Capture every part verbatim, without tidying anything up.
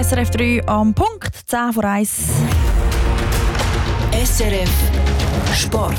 S R F drei am Punkt, zehn vor eins. S R F Sport.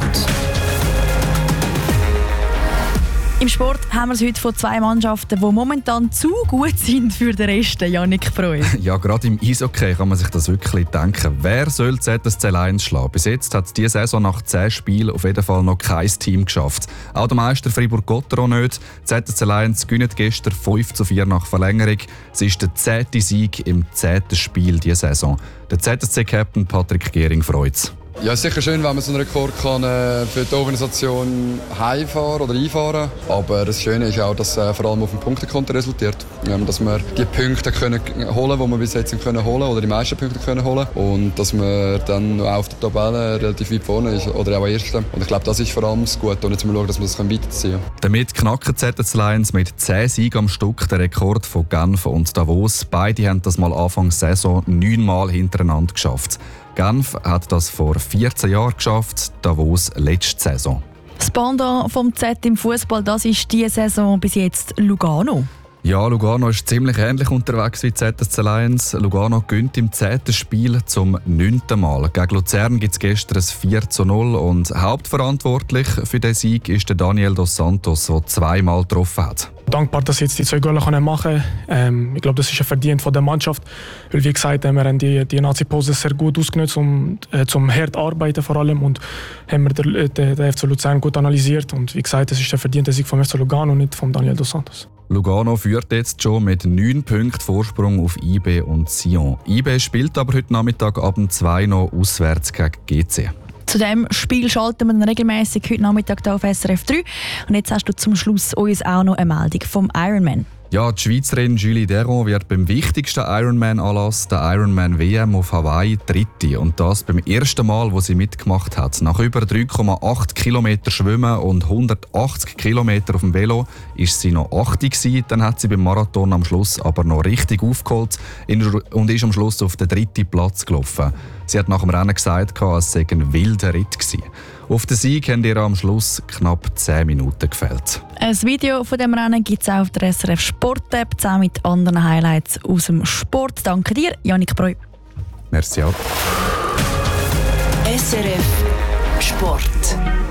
Im Sport haben wir es heute von zwei Mannschaften, die momentan zu gut sind für den Rest. Yannick Preu. Ja, gerade im Eishockey kann man sich das wirklich denken. Wer soll Z S C Lions schlagen? Bis jetzt hat diese Saison nach zehn Spielen auf jeden Fall noch kein Team geschafft. Auch der Meister Fribourg-Gotteron nicht. Z S C Lions gewinnt gestern fünf zu vier nach Verlängerung. Es ist der zehnte Sieg im zehnten Spiel dieser Saison. Der Z S C-Captain Patrick Gehring freut's. Ja, es ist sicher schön, wenn man so einen Rekord kann, äh, für die Organisation heimfahren oder einfahren. Aber das Schöne ist auch, dass es äh, vor allem auf dem Punktekonto resultiert. Ähm, dass wir die Punkte können holen, die wir bis jetzt können holen oder die meisten Punkte können holen. Und dass man dann auch auf der Tabelle relativ weit vorne ist oder auch Erste. Und ich glaube, das ist vor allem das Gute. Und jetzt mal schauen, dass wir das weiterziehen können. Damit knacken Z S C Lions mit zehn Siegen am Stück den Rekord von Genf und Davos. Beide haben das mal Anfang Saison neunmal hintereinander geschafft. Genf hat das vor vierzehn Jahren geschafft, Davos letzte Saison. Das Pendant vom Z im Fußball, das ist diese Saison bis jetzt Lugano. Ja, Lugano ist ziemlich ähnlich unterwegs wie Z S C Lions. Lugano gewinnt im zehnten Spiel zum neunten Mal. Gegen Luzern gibt es gestern ein vier zu null und hauptverantwortlich für den Sieg ist der Daniel dos Santos, der zweimal getroffen hat. Dankbar, dass ich jetzt die zwei Goal machen kann. Ähm, ich glaube, das ist ein Verdienst von der Mannschaft. Weil, wie gesagt, wir haben die, die Nazi-Pause sehr gut ausgenutzt, um äh, zum hart arbeiten vor allem. Und haben wir den, den, den F C Luzern gut analysiert. Und wie gesagt, das ist der verdiente Sieg vom F C Lugano und nicht von Daniel dos Santos. Lugano führt jetzt schon mit neun Punkten Vorsprung auf I B und Sion. I B spielt aber heute Nachmittag ab zwei noch auswärts gegen G C. Zu diesem Spiel schalten wir dann regelmäßig heute Nachmittag hier auf S R F drei. Und jetzt hast du zum Schluss uns auch noch eine Meldung vom Ironman. Ja, die Schweizerin Julie Deron wird beim wichtigsten Ironman-Anlass, der Ironman W M auf Hawaii, Dritte. Und das beim ersten Mal, wo sie mitgemacht hat. Nach über drei Komma acht Kilometer Schwimmen und hundertachtzig Kilometer auf dem Velo ist sie noch Achte gewesen. Dann hat sie beim Marathon am Schluss aber noch richtig aufgeholt und ist am Schluss auf den dritten Platz gelaufen. Sie hat nach dem Rennen gesagt, es sei ein wilder Ritt gewesen. Auf den Sieg haben ihr am Schluss knapp zehn Minuten gefehlt. Ein Video von dem Rennen gibt es auch auf der S R F Sport-App, zusammen mit anderen Highlights aus dem Sport. Danke dir, Yannick Preu. Merci auch. S R F Sport.